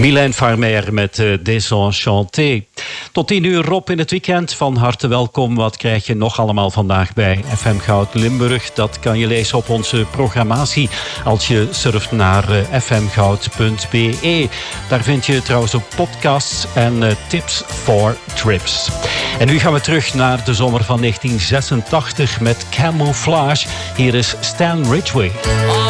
Mylène Farmer met Désenchanté. Tot 10 uur Rob in het weekend. Van harte welkom. Wat krijg je nog allemaal vandaag bij FM Goud Limburg? Dat kan je lezen op onze programmatie als je surft naar fmgoud.be. Daar vind je trouwens ook podcasts en tips for trips. En nu gaan we terug naar de zomer van 1986 met Camouflage. Hier is Stan Ridgway.